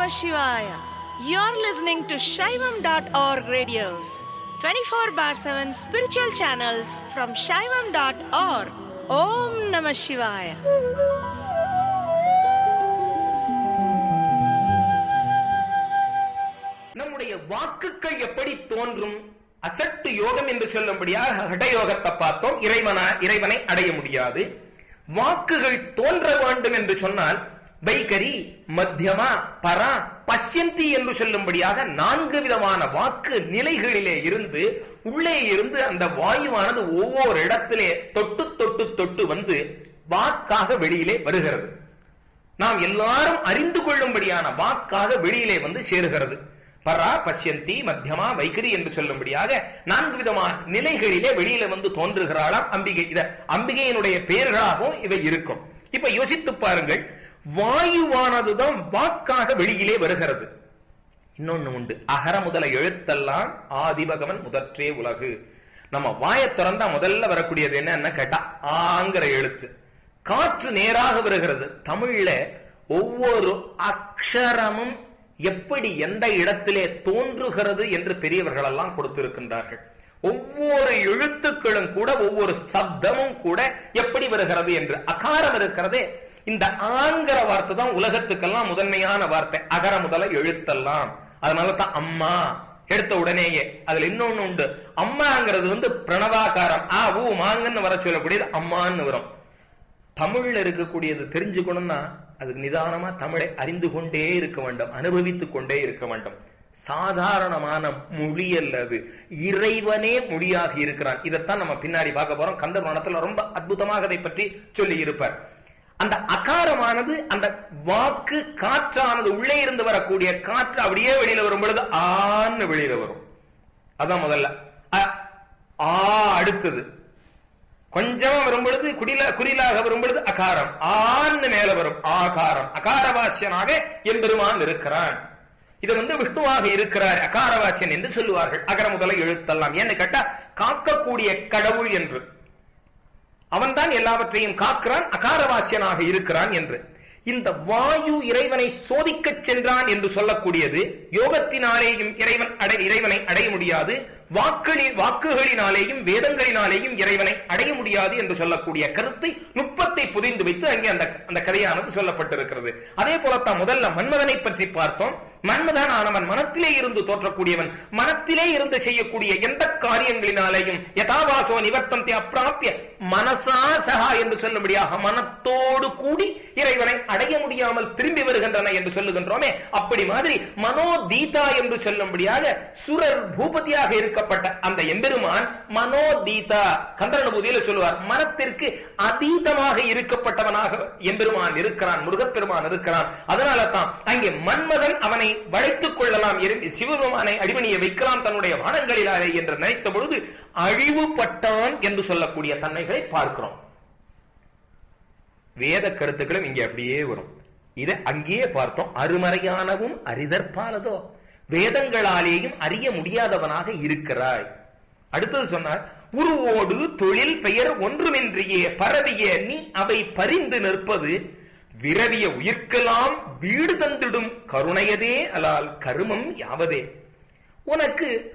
Shivaya. You're listening to Shaivam.org radios, 24/7 spiritual channels from Shaivam.org. Om Namah Shivaya. நம்முடைய வாக்குகள் எப்படி தோன்றும்? அசட்டு யோகம் என்று சொல்லும்படியாக ஹடயோகத்தை பார்த்தோம். இறைவனை அடைய முடியாது. வாக்குகள் தோன்ற வேண்டும் என்று சொன்னால் வைகரி, மத்தியமா, பரா, பஷ்யந்தி என்று சொல்லும்படியாக 4 விதமான வாக்கு நிலைகளிலே இருந்து உள்ளே இருந்து அந்த வாயுவானது ஒவ்வொரு இடத்திலே தொட்டு தொட்டு தொட்டு வந்து வாக்காக வெளியிலே வருகிறது. நாம் எல்லாரும் அறிந்து கொள்ளும்படியான வாக்காக வெளியிலே வந்து சேருகிறது. பரா, பஷ்யந்தி, மத்தியமா, வைகரி என்று சொல்லும்படியாக 4 விதமான நிலைகளிலே வெளியில வந்து தோன்றுகிறாளாம் அம்பிகை. அம்பிகையினுடைய பெயர்களாகவும் இவை இருக்கும். இப்ப யோசித்து பாருங்கள், வாயுவானதுதான் வாக்காக வெளியிலே வருகிறது. இன்னொன்னு உண்டு, அகர முதல எழுத்தெல்லாம் ஆதிபகவன் முதற்றே உலகு. நம்ம வாயை திறந்தா முதல்ல வரக்கூடியது என்ன கேட்டா ஆங்கிற எழுத்து. காற்று நேராக வருகிறது. தமிழ்ல ஒவ்வொரு அக்ஷரமும் எப்படி எந்த இடத்திலே தோன்றுகிறது என்று பெரியவர்கள் எல்லாம் கொடுத்திருக்கின்றார்கள். ஒவ்வொரு எழுத்துக்களும் கூட ஒவ்வொரு சப்தமும் கூட எப்படி வருகிறது என்று. அகாரம் இருக்கிறதே, இந்த ஆங்கிற வார்த்தை தான் உலகத்துக்கெல்லாம் முதன்மையான வார்த்தை. அகர முதல எழுத்தெல்லாம். அதனாலதான் அம்மா எடுத்த உடனேயே. அதுல இன்னொன்னு உண்டு, அம்மாங்கிறது பிரணவாகாரம். ஊ மாங்கன்னு வர சொல்லக்கூடியது அம்மான்னு வரும். தமிழ்ல இருக்கக்கூடியது தெரிஞ்சுக்கணும்னா அதுக்கு நிதானமா தமிழை அறிந்து கொண்டே இருக்க வேண்டும், அனுபவித்துக் கொண்டே இருக்க வேண்டும். சாதாரணமான மொழி அல்லது, இறைவனே மொழியாக இருக்கிறான். இதைத்தான் நம்ம பின்னாடி பார்க்க போறோம். கந்த புராணத்துல ரொம்ப அற்புதமாக அதை பற்றி சொல்லி இருப்பார். அந்த அகாரமானது, அந்த வாக்கு காற்றானது, உள்ளே இருந்து வரக்கூடிய காற்று அப்படியே வெளியில வரும் பொழுது ஆன்னு வெளியில வரும். அதான் முதல்ல. அடுத்தது கொஞ்சமா வரும் பொழுது குறிலாக வரும் பொழுது அகாரம், ஆன்னு மேல வரும் ஆகாரம். அகாரவாசியனாக எம்பெருமான் இருக்கிறான். இது விஷ்ணுவாக இருக்கிறார், அகாரவாசியன் என்று சொல்லுவார்கள். அகர முதல எழுத்தெல்லாம் ஏன்னு கேட்டா காக்கக்கூடிய கடவுள் என்று. அவன் தான் எல்லாவற்றையும் காக்கிறான், அகாரவாசியனாக இருக்கிறான் என்று. இந்த வாயு இறைவனை சோதிக்க சென்றான் என்று சொல்லக்கூடியது யோகத்தினாலேயும் இறைவனை அடைய முடியாது, வாக்குகளினாலேயும் வேதங்களினாலேயும் இறைவனை அடைய முடியாது என்று சொல்லக்கூடிய கருத்தை, நுட்பத்தை புரிந்து வைத்து அங்கே அந்த கதையானது சொல்லப்பட்டிருக்கிறது. அதே போலத்தான் முதல்ல மன்மதனை பற்றி பார்த்தோம். மன்மதன் ஆனவன் மனத்திலே இருந்து தோற்றக்கூடியவன். மனத்திலே இருந்து செய்யக்கூடிய எந்த காரியங்களினாலேயும் யதாவாசோ நிவர்த்தந்தி அப்பிராப்பிய மனசா சகா என்று சொல்லும்படியாக மனத்தோடு கூடி இறைவனை அடைய முடியாமல் திரும்பி வருகின்றன என்று சொல்லுகின்றோமே, அப்படி மாதிரி மனோதீதா என்று சொல்லும்படியாக சுரர் பூபதியாக இருக்கப்பட்ட அந்த எம்பெருமான் மனோதீதா. கந்தரனுபூதியில சொல்லுவார், மனத்திற்கு அதீதமாக இருக்கப்பட்டவனாக எம்பெருமான் இருக்கிறான், முருகப்பெருமான் இருக்கிறான். அதனால தான் அங்கே மன்மதன் அவனை வளைத்துக் கொள்ளலாம், சிவபெருமானை அடிமணியை வைக்கலாம் தன்னுடைய வானங்களிலாரே என்று நினைத்த பொழுது அழிவுபட்டான் என்று சொல்லக்கூடிய தன்மைகளை பார்க்கிறோம். வேத கருத்துக்களும் இங்கே அப்படியே வரும். இதை அங்கேயே பார்த்தோம். அருமறையானவும் அரிதற்பாலதோ, வேதங்களாலேயும் அறிய முடியாதவனாக இருக்கிறாய். அடுத்தது சொன்னார், உருவோடு தொழில் பெயர் ஒன்றுமின்றியே பரவிய நீ அவை பறிந்து நிற்பது விரவிய உயிர்க்கலாம் வீடு தந்திடும் கருணையதே அலால் கருமம் யாவதே. உனக்கு